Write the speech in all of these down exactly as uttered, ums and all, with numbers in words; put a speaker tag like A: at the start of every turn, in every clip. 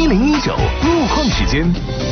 A: 一零一九路况时间。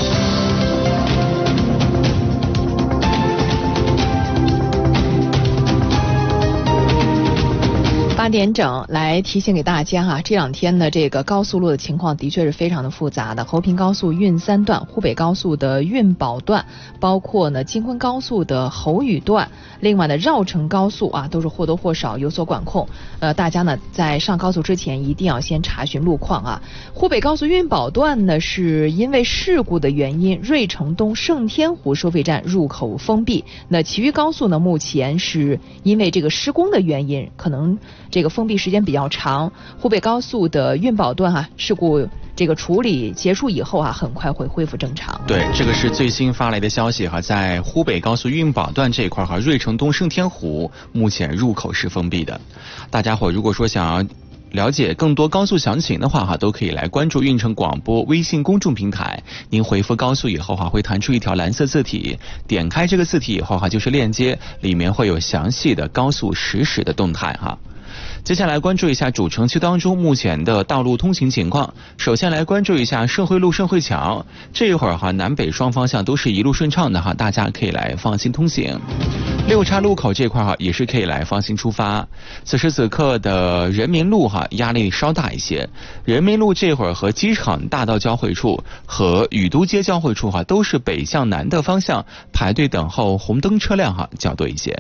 B: 八点整来提醒给大家哈、啊，这两天呢，这个高速路的情况的确是非常的复杂的。侯平高速运三段、湖北高速的运宝段，包括呢京昆高速的侯宇段，另外呢绕城高速啊，都是或多或少有所管控。呃，大家呢在上高速之前一定要先查询路况啊。湖北高速运宝段呢，是因为事故的原因，芮城东盛天湖收费站入口封闭。那其余高速呢，目前是因为这个施工的原因，可能这个封闭时间比较长。湖北高速的运宝段啊，事故这个处理结束以后啊，很快会恢复正常。
C: 对，这个是最新发来的消息哈，在湖北高速运宝段这一块哈，芮城东盛天湖目前入口是封闭的。大家伙如果说想要了解更多高速详情的话哈，都可以来关注运城广播微信公众平台。您回复高速以后哈，会弹出一条蓝色字体，点开这个字体以后哈，就是链接，里面会有详细的高速实时的动态哈。接下来关注一下主城区当中目前的道路通行情况。首先来关注一下盛惠路盛惠桥，这一会儿哈南北双方向都是一路顺畅的哈，大家可以来放心通行。六岔路口这块哈也是可以来放心出发。此时此刻的人民路哈压力稍大一些，人民路这会儿和机场大道交汇处和宇都街交汇处哈都是北向南的方向排队等候红灯车辆哈较多一些。